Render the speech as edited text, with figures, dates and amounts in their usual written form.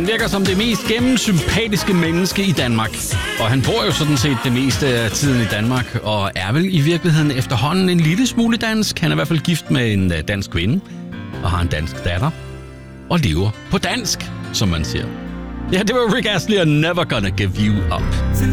Han virker som det mest gennemsympatiske menneske i Danmark. Og han bor jo sådan set det meste af tiden i Danmark, og er vel i virkeligheden efterhånden en lille smule dansk. Han er i hvert fald gift med en dansk kvinde, og har en dansk datter, og lever på dansk, som man siger. Ja, det var Rick Astley og Never Gonna Give You Up.